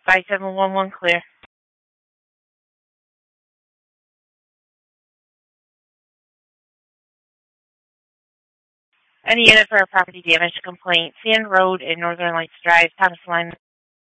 5711 clear. Any unit for a property damage complaint. Sand Road in Northern Lights Drive, Thomas Line.